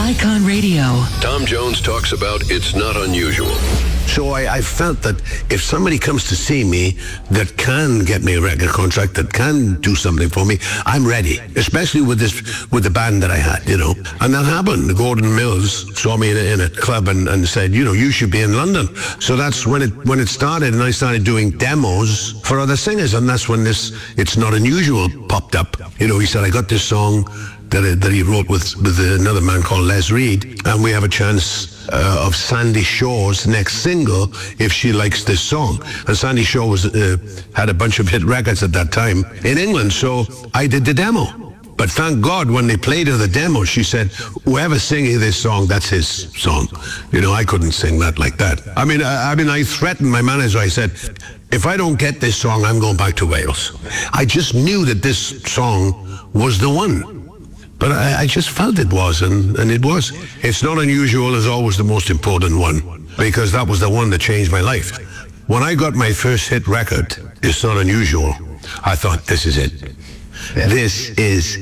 Icon Radio. Tom Jones talks about it's not unusual. So I felt that if somebody comes to see me that can get me a record contract, that can do something for me, I'm ready. Especially with the band that I had, you know. And that happened. Gordon Mills saw me in a club and said, you know, you should be in London. So that's when it started, and I started doing demos for other singers, and that's when this It's Not Unusual popped up. You know, he said, I got this song that he wrote with another man called Les Reed, and we have a chance of Sandy Shaw's next single if she likes this song. And Sandy Shaw had a bunch of hit records at that time in England, so I did the demo. But thank God when they played her the demo, she said, whoever's singing this song, that's his song. You know, I couldn't sing that like that. I mean, I threatened my manager. I said, if I don't get this song, I'm going back to Wales. I just knew that this song was the one. But I just felt it was, and it was. It's Not Unusual is always the most important one, because that was the one that changed my life. When I got my first hit record, It's Not Unusual, I thought, this is it. This is